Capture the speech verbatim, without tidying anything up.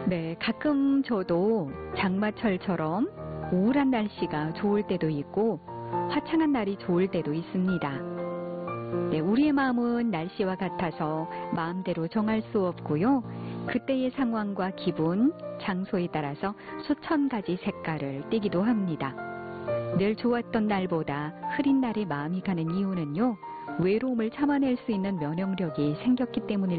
네, 가끔 저도 장마철처럼 우울한 날씨가 좋을 때도 있고 화창한 날이 좋을 때도 있습니다. 네, 우리의 마음은 날씨와 같아서 마음대로 정할 수 없고요. 그때의 상황과 기분, 장소에 따라서 수천 가지 색깔을 띠기도 합니다. 늘 좋았던 날보다 흐린 날에 마음이 가는 이유는요. 외로움을 참아낼 수 있는 면역력이 생겼기 때문일